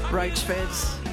Roachford,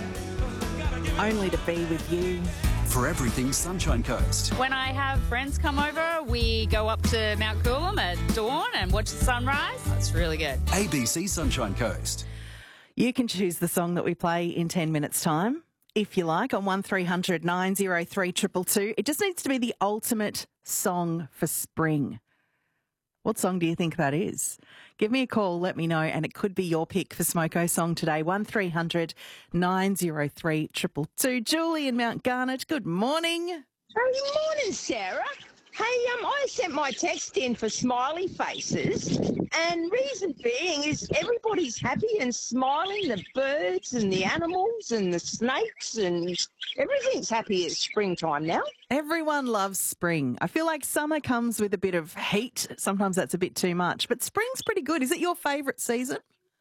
Only to Be With You. For everything Sunshine Coast. When I have friends come over, we go up to Mount Coolum at dawn and watch the sunrise. It's really good. ABC Sunshine Coast. You can choose the song that we play in 10 minutes' time, if you like, on 1300 903 222. It just needs to be the ultimate song for spring. What song do you think that is? Give me a call, let me know, and it could be your pick for Smoko Song today. 1300 903 222. Julie in Mount Garnet, good morning. Good morning, Sarah. Hey, I sent my text in for smiley faces, and reason being is everybody's happy and smiling. The birds and the animals and the snakes and everything's happy at springtime now. Everyone loves spring. I feel like summer comes with a bit of heat. Sometimes that's a bit too much, but spring's pretty good. Is it your favourite season?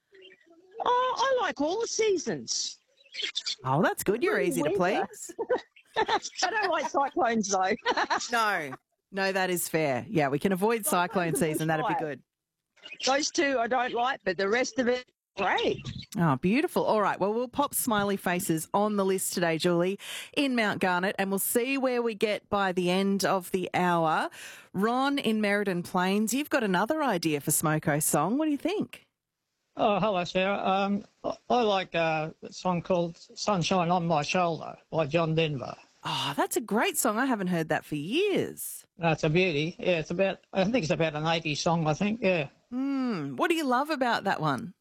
Oh, I like all the seasons. Oh, that's good. You're easy to Winter. please. I don't like cyclones, though. No, that is fair. Yeah, we can avoid cyclone season. That'd be bushfire. good. Those two I don't like, but the rest of it, great. Oh, beautiful. All right. Well, we'll pop smiley faces on the list today, Julie, in Mount Garnet, and we'll see where we get by the end of the hour. Ron in Merredin Plains, you've got another idea for Smoko Song. What do you think? Oh, hello, Sarah. I like a song called Sunshine on My Shoulder by John Denver. Oh, that's a great song. I haven't heard that for years. That's a beauty. Yeah, I think it's about an 80s song, I think, yeah. What do you love about that one?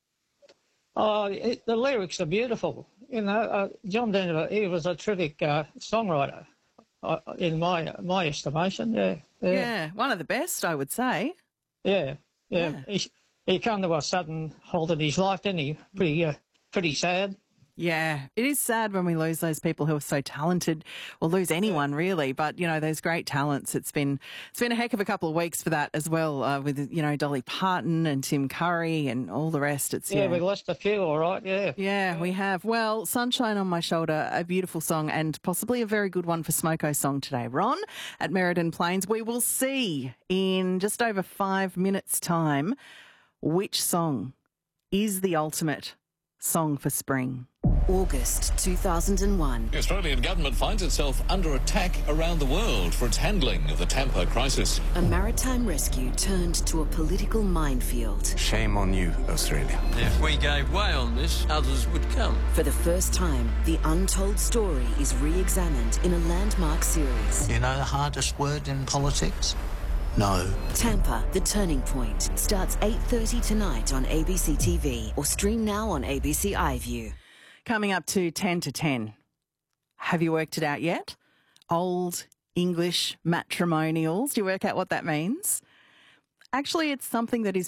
Oh, the lyrics are beautiful. You know, John Denver, he was a terrific songwriter, in my estimation, yeah. Yeah, one of the best, I would say. Yeah. He come to a sudden halt in his life, didn't he? Pretty sad. Yeah, it is sad when we lose those people who are so talented, or lose anyone really. But you know, those great talents. It's been a heck of a couple of weeks for that as well. With Dolly Parton and Tim Curry and all the rest. We lost a few, all right. Yeah. Yeah, we have. Well, Sunshine on My Shoulder, a beautiful song and possibly a very good one for Smoko Song today. Ron at Merredin Plains. We will see in just over 5 minutes' time which song is the ultimate song for spring. August 2001. The Australian government finds itself under attack around the world for its handling of the Tampa crisis. A maritime rescue turned to a political minefield. Shame on you, Australia. If we gave way on this, others would come. For the first time, the untold story is re-examined in a landmark series. You know the hardest word in politics? No. Tampa, The Turning Point, starts 8:30 tonight on ABC TV or stream now on ABC iView. Coming up to 10 to 10. Have you worked it out yet? Old English matrimonials. Do you work out what that means? Actually, it's something that is